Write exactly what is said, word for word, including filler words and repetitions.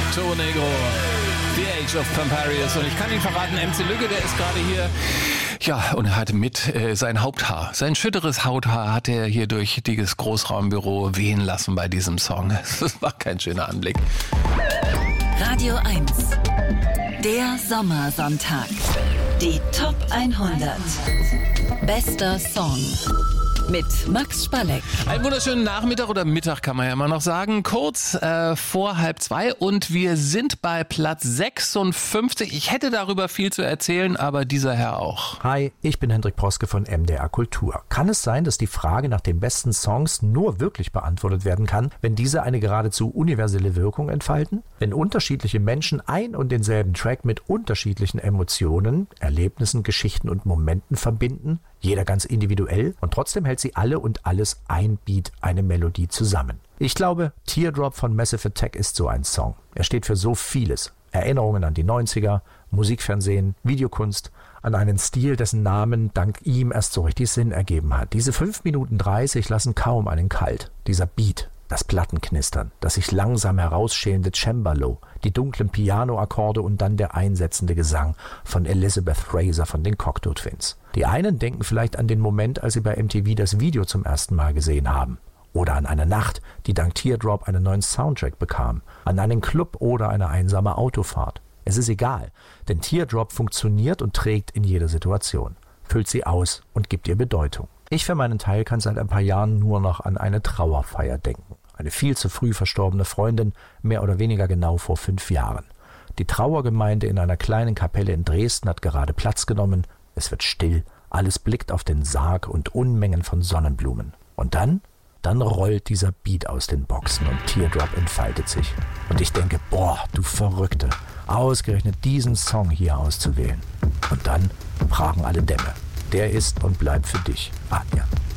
Tour Negro, The Age of Pamparius. Und ich kann Ihnen verraten, M C Lügge, der ist gerade hier. Ja, und er hatte mit äh, sein Haupthaar, sein schütteres Hauthaar hat er hier durch dieses Großraumbüro wehen lassen bei diesem Song. Das war kein schöner Anblick. Radio eins, der Sommersonntag. Die Top hundert. Bester Song. Mit Max Spalleck. Einen wunderschönen Nachmittag oder Mittag kann man ja immer noch sagen. Kurz äh, vor halb zwei und wir sind bei Platz sechsundfünfzig. Ich hätte darüber viel zu erzählen, aber dieser Herr auch. Hi, ich bin Hendrik Proske von M D R Kultur. Kann es sein, dass die Frage nach den besten Songs nur wirklich beantwortet werden kann, wenn diese eine geradezu universelle Wirkung entfalten? Wenn unterschiedliche Menschen ein und denselben Track mit unterschiedlichen Emotionen, Erlebnissen, Geschichten und Momenten verbinden, jeder ganz individuell, und trotzdem hält sie alle und alles ein Beat, eine Melodie zusammen. Ich glaube, Teardrop von Massive Attack ist so ein Song. Er steht für so vieles. Erinnerungen an die neunziger, Musikfernsehen, Videokunst, an einen Stil, dessen Namen dank ihm erst so richtig Sinn ergeben hat. Diese fünf Minuten dreißig lassen kaum einen kalt. Dieser Beat, das Plattenknistern, das sich langsam herausschälende Cembalo, die dunklen Pianoakkorde und dann der einsetzende Gesang von Elizabeth Fraser von den Cocteau Twins. Die einen denken vielleicht an den Moment, als sie bei M T V das Video zum ersten Mal gesehen haben. Oder an eine Nacht, die dank Teardrop einen neuen Soundtrack bekam. An einen Club oder eine einsame Autofahrt. Es ist egal, denn Teardrop funktioniert und trägt in jeder Situation. Füllt sie aus und gibt ihr Bedeutung. Ich für meinen Teil kann seit ein paar Jahren nur noch an eine Trauerfeier denken. Eine viel zu früh verstorbene Freundin, mehr oder weniger genau vor fünf Jahren. Die Trauergemeinde in einer kleinen Kapelle in Dresden hat gerade Platz genommen. Es wird still, alles blickt auf den Sarg und Unmengen von Sonnenblumen. Und dann, dann rollt dieser Beat aus den Boxen und Teardrop entfaltet sich. Und ich denke, boah, du Verrückte, ausgerechnet diesen Song hier auszuwählen. Und dann fragen alle Dämme. Der ist und bleibt für dich, Anja.